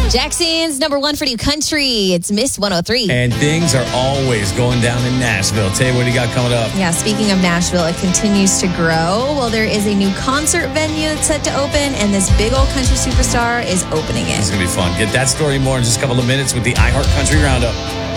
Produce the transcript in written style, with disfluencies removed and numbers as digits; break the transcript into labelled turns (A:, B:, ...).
A: Jackson's number one for new country. It's Miss 103.
B: And things are always going down in Nashville. Tay, what do you got coming up?
A: Yeah, speaking of Nashville, it continues to grow. Well, there is a new concert venue that's set to open, and this big old country superstar is opening it.
B: It's going to be fun. Get that story more in just a couple of minutes with the iHeart Country Roundup.